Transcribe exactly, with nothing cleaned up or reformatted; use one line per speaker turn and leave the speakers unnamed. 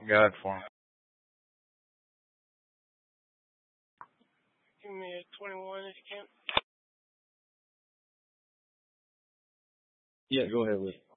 Go ahead for him.
Give me a twenty-one if you can.
Yeah, go ahead with it.